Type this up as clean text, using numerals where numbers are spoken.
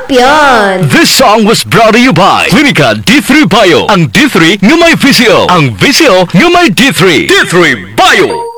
Champion! This song was brought to you by Clinica D3 Bio. Ang D3 ng may VCO. Ang VCO ng may D3. D3 Bio!